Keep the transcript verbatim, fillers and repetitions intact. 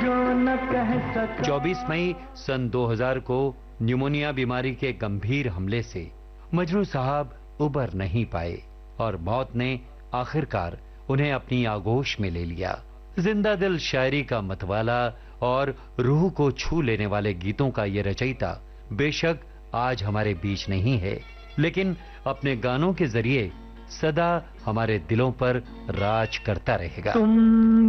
जो न कह सका। चौबीस मई सन दो हज़ार को न्यूमोनिया बीमारी के गंभीर हमले से मजनू साहब उबर नहीं पाए और मौत ने आखिरकार उन्हें अपनी आगोश में ले लिया। जिंदा दिल शायरी का मतवाला और रूह को छू लेने वाले गीतों का ये रचयिता बेशक आज हमारे बीच नहीं है, लेकिन अपने गानों के जरिए सदा हमारे दिलों पर राज करता रहेगा। तुम